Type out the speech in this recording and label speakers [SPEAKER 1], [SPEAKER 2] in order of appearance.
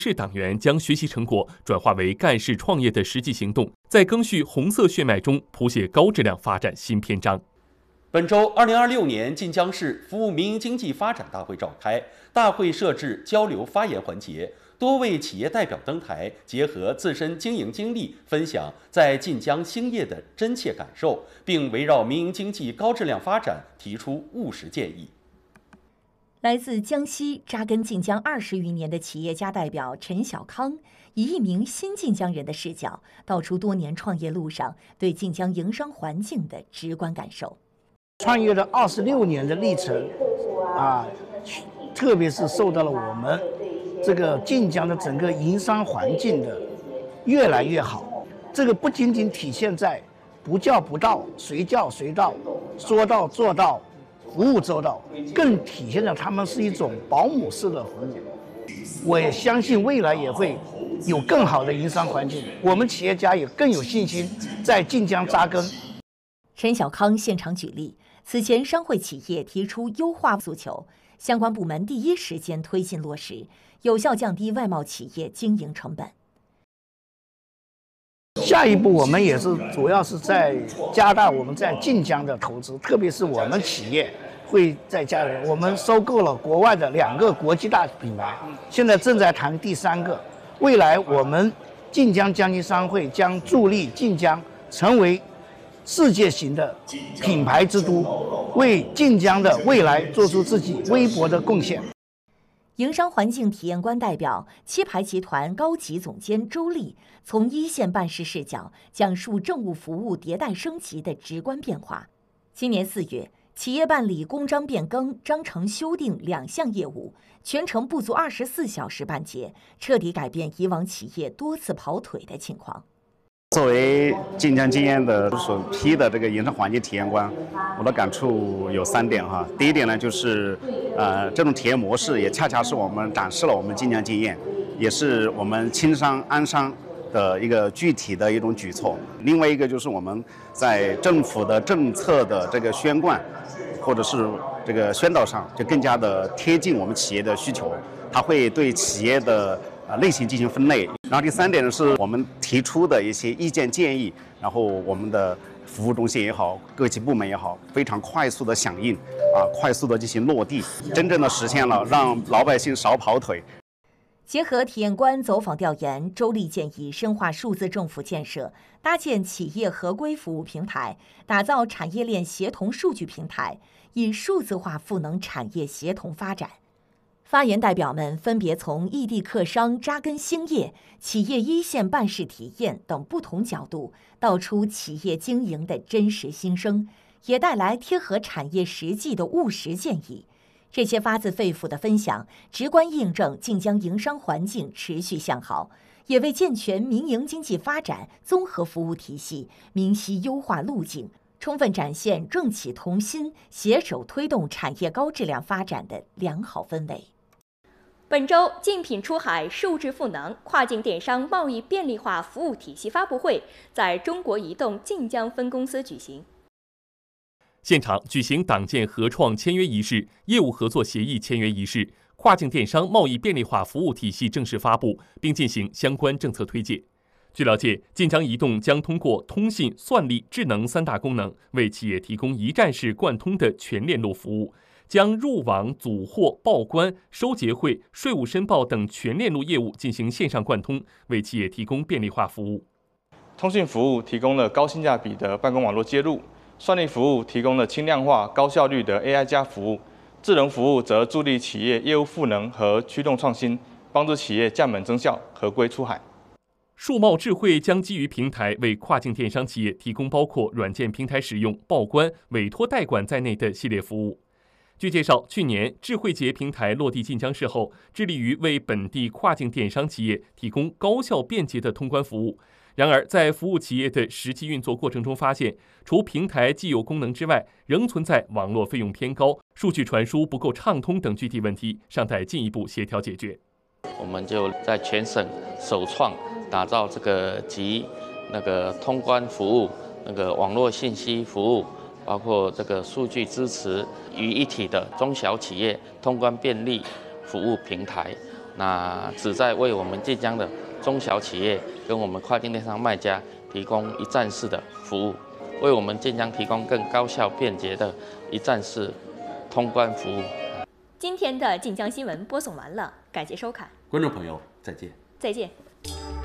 [SPEAKER 1] 是党员将学习成果转化为干事创业的实际行动，在赓续红色血脉中谱写高质量发展新篇章。
[SPEAKER 2] 本周2026年晋江市服务民营经济发展大会召开，大会设置交流发言环节，多位企业代表登台，结合自身经营经历，分享在晋江兴业的真切感受，并围绕民营经济高质量发展提出务实建议。
[SPEAKER 3] 来自江西扎根晋江20余年的企业家代表陈小康，以一名新晋江人的视角，道出多年创业路上对晋江营商环境的直观感受。
[SPEAKER 4] 创业了26年的历程，特别是受到了我们这个晋江的整个营商环境的越来越好。这个不仅仅体现在不叫不到，随叫随到，说到做到，服务周到，更体现在他们是一种保姆式的服务。我也相信未来也会有更好的营商环境，我们企业家也更有信心在晋江扎根。
[SPEAKER 3] 陈小康现场举例，此前商会企业提出优化诉求，相关部门第一时间推进落实，有效降低外贸企业经营成本。
[SPEAKER 4] 下一步我们也是主要是在加大我们在晋江的投资，特别是我们企业会在加大。我们收购了国外的2个国际大品牌，现在正在谈第3个。未来我们晋江江津商会将助力晋江成为世界型的品牌之都，为晋江的未来做出自己微薄的贡献。
[SPEAKER 3] 营商环境体验官代表七牌集团高级总监周丽，从一线办事视角讲述政务服务迭代升级的直观变化。今年4月，企业办理公章变更、章程修订2项业务，全程不足24小时办结，彻底改变以往企业多次跑腿的情况。
[SPEAKER 5] 作为晋江经验的首批的这个营商环境体验官，我的感触有3点哈。第一点呢，就是这种体验模式也恰恰是我们展示了我们晋江经验，也是我们轻商安商的一个具体的一种举措。另外一个就是我们在政府的政策的这个宣贯或者是这个宣导上，就更加的贴近我们企业的需求，它会对企业的类型进行分类。然后第3点呢，是我们提出的一些意见建议，然后我们的服务中心也好，各级部门也好，非常快速的响应，快速的进行落地，真正的实现了让老百姓少跑腿。
[SPEAKER 3] 结合体验官走访调研，周丽建议深化数字政府建设，搭建企业合规服务平台，打造产业链协同数据平台，以数字化赋能产业协同发展。发言代表们分别从异地客商扎根兴业、企业一线办事体验等不同角度，道出企业经营的真实心声，也带来贴合产业实际的务实建议。这些发自肺腑的分享，直观印证晋江营商环境持续向好，也为健全民营经济发展综合服务体系明晰优化路径，充分展现政企同心、携手推动产业高质量发展的良好氛围。
[SPEAKER 6] 本周竞品出海、数字赋能、跨境电商贸易便利化服务体系发布会在中国移动晋江分公司举行。
[SPEAKER 1] 现场举行党建合创签约仪式、业务合作协议签约仪式、跨境电商贸易便利化服务体系正式发布，并进行相关政策推介。据了解，晋江移动将通过通信、算力、智能3大功能，为企业提供一站式贯通的全链路服务，将入网、组货、报关、收结汇、税务申报等全链路业务进行线上贯通，为企业提供便利化服务。
[SPEAKER 7] 通信服务提供了高性价比的办公网络接入，算力服务提供了轻量化、高效率的 AI 加服务，智能服务则助力企业业务赋能和驱动创新，帮助企业降本增效、合规出海。
[SPEAKER 1] 数贸智慧将基于平台为跨境电商企业提供包括软件平台使用、报关、委托代管在内的系列服务。据介绍，去年智慧节平台落地晋江市后，致力于为本地跨境电商企业提供高效便捷的通关服务。然而，在服务企业的实际运作过程中发现，除平台既有功能之外，仍存在网络费用偏高、数据传输不够畅通等具体问题，尚待进一步协调解决。
[SPEAKER 8] 我们就在全省首创打造这个集通关服务、网络信息服务，包括这个数据支持于一体的中小企业通关便利服务平台。 那旨在为我们晋江的中小企业跟我们跨境电商卖家提供一站式的服务，为我们晋江提供更高效便捷的一站式通关服务。
[SPEAKER 6] 今天的晋江新闻播送完了，感谢收看，
[SPEAKER 2] 观众朋友再见。
[SPEAKER 6] 再见。